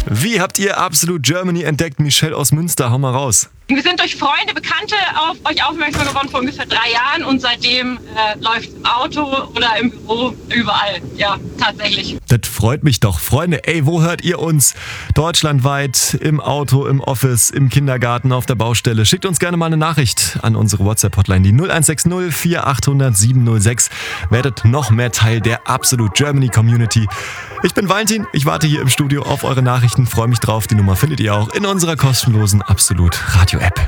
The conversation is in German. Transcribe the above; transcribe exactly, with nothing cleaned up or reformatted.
Wie habt ihr Absolut Germany entdeckt? Michelle aus Münster, hau mal raus. Wir sind durch Freunde, Bekannte auf euch aufmerksam geworden vor ungefähr drei Jahren und seitdem äh, läuft es im Auto oder im Büro, überall. Ja, tatsächlich. Das freut mich doch. Freunde, ey, wo hört ihr uns? Deutschlandweit, im Auto, im Office, im Kindergarten, auf der Baustelle. Schickt uns gerne mal eine Nachricht an unsere WhatsApp-Hotline, die null eins sechs null vier acht null null sieben null sechs. Werdet noch mehr Teil der Absolut Germany Community. Ich bin Valentin, ich warte hier im Studio auf eure Nachrichten, freue mich drauf. Die Nummer findet ihr auch in unserer kostenlosen Absolut Radio App.